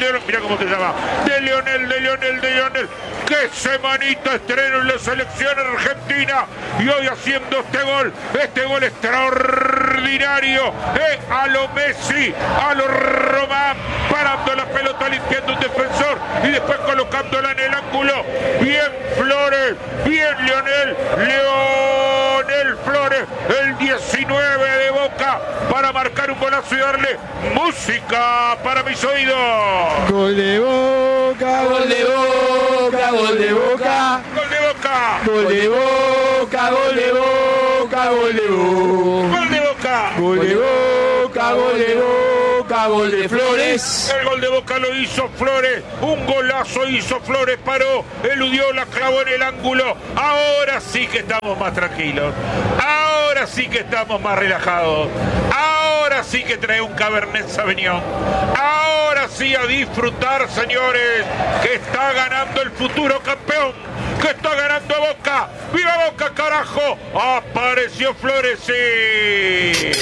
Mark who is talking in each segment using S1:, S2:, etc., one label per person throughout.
S1: mirá cómo se llama, de Lionel, qué semanita estreno en la selección argentina, y hoy haciendo este gol extraordinario, a lo Messi, a lo Román, parando la pelota, limpiando un defensor y después colocándola en el ángulo. Bien Flores, bien Lionel Flores, el 19 de Boca, para marcar un golazo y darle música para mis oídos.
S2: Gol de Boca, gol de Boca, gol de Boca,
S1: Gol de Boca,
S2: gol de Boca, gol de Boca, gol de Boca,
S1: gol de Boca,
S2: gol de Boca, gol de Boca, gol de Flores.
S1: El gol de Boca lo hizo Flores, un golazo hizo Flores, paró, eludió, la clavó en el ángulo. Ahora sí que estamos más tranquilos, ahora sí que estamos más relajados, ahora sí que trae un Cabernet Sauvignon, ahora sí a disfrutar, señores, que está ganando el futuro campeón, que está ganando Boca. ¡Viva Boca, carajo! Apareció Flores, sí.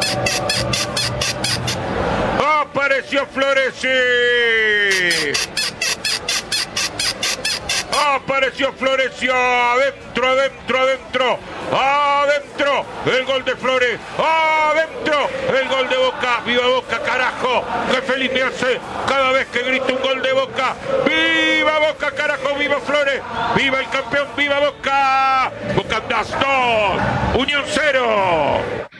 S1: Apareció Flores, sí. Apareció Florencio, adentro, el gol de Flores, adentro, el gol de Boca. ¡Viva Boca, carajo! ¡Qué feliz me hace cada vez que grito un gol de Boca! ¡Viva Boca, carajo! ¡Viva Flores! ¡Viva el campeón! ¡Viva Boca! Boca 2, Unión 0.